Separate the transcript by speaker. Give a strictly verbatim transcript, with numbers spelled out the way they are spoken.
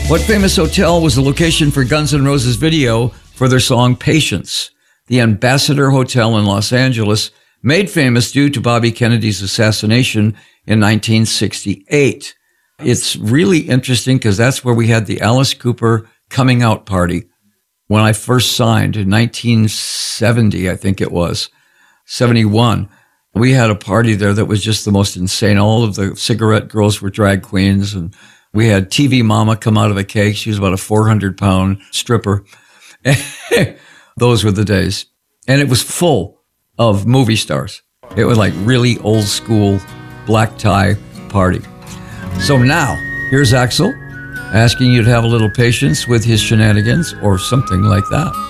Speaker 1: What famous hotel was the location for Guns N' Roses video for their song Patience? The Ambassador Hotel in Los Angeles, made famous due to Bobby Kennedy's assassination in nineteen sixty-eight. It's really interesting because that's where we had the Alice Cooper coming out party. When I first signed in nineteen seventy, I think it was, seventy-one, we had a party there that was just the most insane. All of the cigarette girls were drag queens, and we had T V Mama come out of a cake. She was about a four hundred pound stripper. Those were the days. And it was full of movie stars. It was like really old school black tie party. So now, here's Axl asking you to have a little patience with his shenanigans or something like that.